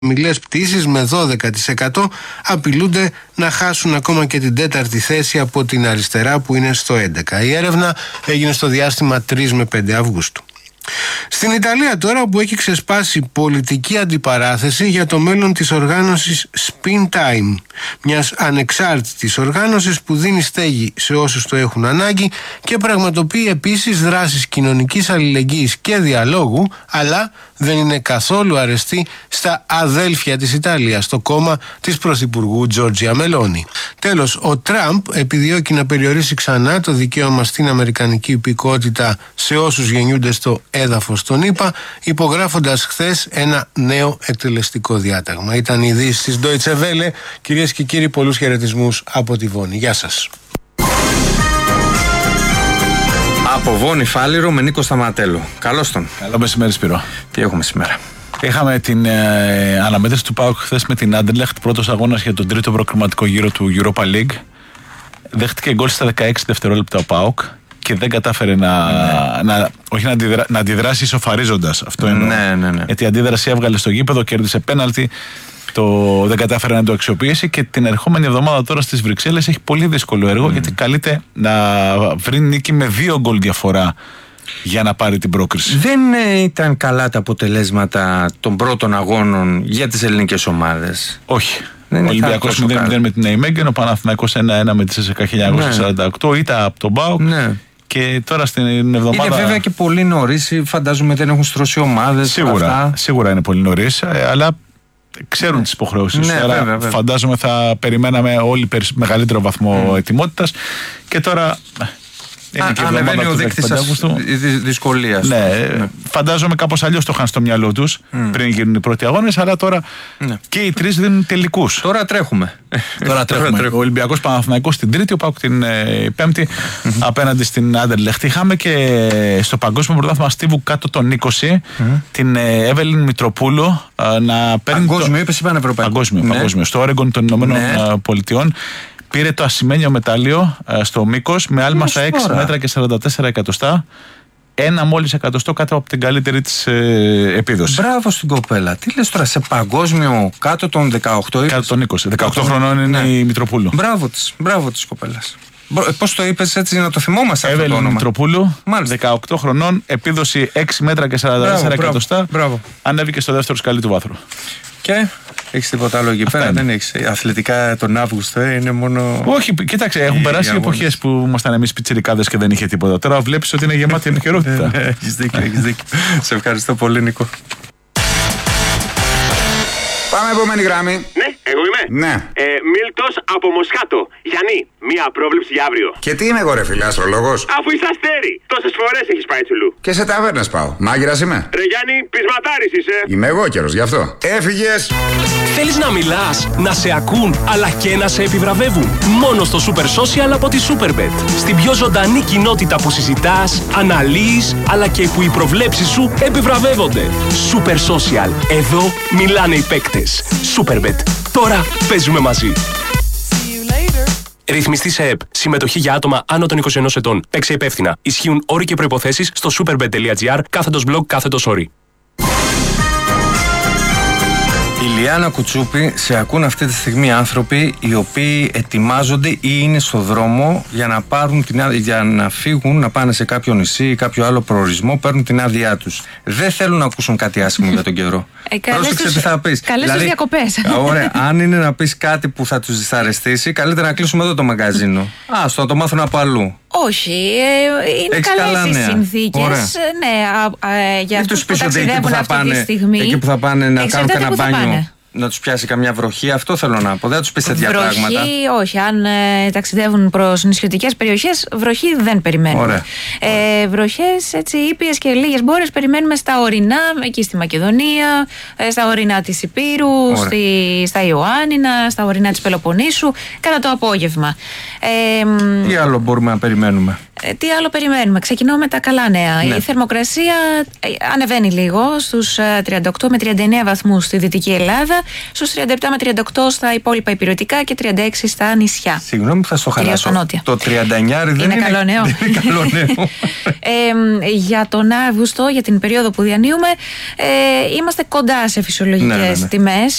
χαμηλές πτήσεις με 12% απειλούνται να χάσουν ακόμα και την τέταρτη θέση από την αριστερά που είναι στο 11%. Η έρευνα έγινε στο διάστημα 3 με 5 Αυγούστου. Στην Ιταλία τώρα, που έχει ξεσπάσει πολιτική αντιπαράθεση για το μέλλον της οργάνωσης Spin Time, μιας ανεξάρτητης οργάνωσης που δίνει στέγη σε όσους το έχουν ανάγκη και πραγματοποιεί επίσης δράσεις κοινωνικής αλληλεγγύης και διαλόγου, αλλά δεν είναι καθόλου αρεστή στα αδέλφια της Ιταλίας, το κόμμα της Πρωθυπουργού Τζόρτζια Μελόνι. Τέλος, ο Τραμπ επιδιώκει να περιορίσει ξανά το δικαίωμα στην αμερικανική υπηκότητα σε όσους γεννιούνται στο έδαφος των ΗΠΑ, υπογράφοντας χθες ένα νέο εκτελεστικό διάταγμα. Ήταν η ειδήσεις της Deutsche Welle. Κυρίες και κύριοι, πολλούς χαιρετισμούς από τη Βόνη. Γεια σας. Από Βόνη Φάληρο με Νίκο Σταματέλο. Καλώς τον. Καλό μεσημέρι, Σπύρο. Τι έχουμε σήμερα? Είχαμε την αναμέτρηση του ΠΑΟΚ χθες με την Άντερλεχτ, πρώτος αγώνας για τον τρίτο προκριματικό γύρο του Europa League. Δέχτηκε γκολ στα 16 δευτερόλεπτα ο ΠΑΟΚ και δεν κατάφερε να αντιδράσει ισοφαρίζοντας. Αυτό εννοώ. Ναι. Γιατί η αντίδραση έβγαλε στο γήπεδο, κέρδισε πέναλτι. Δεν κατάφερε να το αξιοποιήσει και την ερχόμενη εβδομάδα τώρα στις Βρυξέλλες έχει πολύ δύσκολο έργο, γιατί καλείται να βρει νίκη με 2 γκολ διαφορά για να πάρει την πρόκριση. Δεν ήταν καλά τα αποτελέσματα των πρώτων αγώνων για τις ελληνικές ομάδες. Όχι. Ο Ολυμπιακός 0-0 με την Νεϊμέγγεν, ο Παναθηναϊκός 1-1 με τη ΣΣΚΑ 1948, ήταν από τον ΠΑΟΚ. Ναι. Και τώρα στην εβδομάδα. Είναι βέβαια και πολύ νωρίς, φαντάζομαι δεν έχουν στρώσει ομάδες. Σίγουρα είναι πολύ νωρίς, αλλά ξέρουν τις υποχρεώσεις. Ναι, βέβαια. Φαντάζομαι θα περιμέναμε όλοι μεγαλύτερο βαθμό ετοιμότητας. Και τώρα. Ανεβαίνει ο δείκτης δυσκολίας. Ναι, φαντάζομαι κάπως αλλιώς το είχαν στο μυαλό τους πριν γίνουν οι πρώτοι αγώνες, αλλά τώρα και οι τρεις δίνουν τελικούς. Τώρα τρέχουμε. Ο Ολυμπιακός Παναθηναϊκός την Τρίτη, ο ΠΑΟΚ την Πέμπτη απέναντι στην Άντερλεχτ. Είχαμε και στο Παγκόσμιο Πρωτάθλημα Στίβου κάτω των 20 την Εύελιν Μητροπούλου να παίρνει. Παγκόσμιο, είπες ή πανευρωπαϊκό? Παγκόσμιο, στο Όρεγκον των Ηνωμένων Πολιτειών. Πήρε το ασημένιο μετάλλιο στο μήκος με άλμα στα 6 μέτρα και 44 εκατοστά. Ένα μόλις εκατοστό κάτω από την καλύτερη της επίδοση. Μπράβο στην κοπέλα. Τι λες τώρα, σε παγκόσμιο κάτω των 18? Κάτω των 20. 18 χρονών είναι η Μητροπούλου. Μπράβο της κοπέλας. Πώς το είπες έτσι να το θυμόμαστε αυτό το όνομα? Μητροπούλου, 18 χρονών, επίδοση 6 μέτρα και 44 εκατοστά. Ανέβηκε στο δεύτερο σκαλί του βάθρου. Και έχεις τίποτα άλλο εκεί πέρα? Δεν έχεις αθλητικά τον Αύγουστο, είναι μόνο. Όχι, κοίταξε, έχουν περάσει εποχές που ήμασταν εμείς πιτσιρικάδες και δεν είχε τίποτα. Τώρα βλέπεις ότι είναι γεμάτη επικαιρότητα. Έχεις δίκιο. Σε ευχαριστώ πολύ, Νίκο. Πάμε επόμενη γραμμή. Ναι, εγώ είμαι. Ναι. Μίλτος από Μοσχάτο. Γιάννη, μία πρόβλεψη για αύριο. Και τι είμαι εγώ, ρε φίλε, αστρολόγος? Αφού είσαι αστέρι, τόσες φορές έχεις πάει τσουλού. Και σε ταβέρνες πάω. Μάγειρας είμαι. Ρε Γιάννη, πεισματάρης είσαι. Είμαι εγώ καιρος, γι' αυτό. Έφυγες. Θέλεις να μιλάς, να σε ακούν, αλλά και να σε επιβραβεύουν? Μόνο στο Super Social από τη Superbet. Στην πιο ζωντανή κοινότητα που συζητάς, αναλύεις, αλλά και που οι προβλέψεις σου επιβραβεύονται. Super Social. Εδώ μιλάνε οι παίκτες. Superbet. Τώρα παίζουμε μαζί. Ρυθμιστή σε ΕΠ. Συμμετοχή για άτομα άνω των 21 ετών. Παίξε υπεύθυνα. Ισχύουν όροι και προϋποθέσεις στο superbet.gr/blog/όροι. Η Λιάννα Κουτσούπη, σε ακούν αυτή τη στιγμή άνθρωποι οι οποίοι ετοιμάζονται ή είναι στο δρόμο για να φύγουν, να πάνε σε κάποιο νησί ή κάποιο άλλο προορισμό, παίρνουν την άδειά τους. Δεν θέλουν να ακούσουν κάτι άσχημο για τον καιρό. Πρόσεξε τι θα πεις. Καλές τους διακοπές. Ωραία, αν είναι να πεις κάτι που θα τους δυσαρεστήσει, καλύτερα να κλείσουμε εδώ το μαγκαζίνο. Στο να το μάθουν από αλλού. Όχι, είναι καλές οι συνθήκες. Για αυτούς που ταξιδεύουν αυτή τη στιγμή. Εκεί που θα πάνε να κάνουν κανένα μπάνιο, να τους πιάσει καμιά βροχή, αυτό θέλω να πω. Δεν θα τους πεις τέτοια πράγματα. Όχι. Αν ταξιδεύουν προς νησιωτικές περιοχές, βροχή δεν περιμένουμε. Βροχές έτσι ήπιες και λίγες μπόρες περιμένουμε στα ορεινά, εκεί στη Μακεδονία, στα ορεινά της Ηπείρου, στα Ιωάννινα, στα ορεινά της Πελοποννήσου, κατά το απόγευμα. Τι άλλο μπορούμε να περιμένουμε? Τι άλλο περιμένουμε? Ξεκινώ με τα καλά νέα. Η θερμοκρασία ανεβαίνει λίγο στους 38 με 39 βαθμούς στη Δυτική Ελλάδα, στους 37 με 38 στα υπόλοιπα υπηρετικά και 36 στα νησιά. Συγγνώμη που θα στο χαλάσω. Το 39 δεν είναι καλό νέο. Καλό νέο. Για τον Αύγουστο, για την περίοδο που διανύουμε, είμαστε κοντά σε φυσιολογικές τιμές.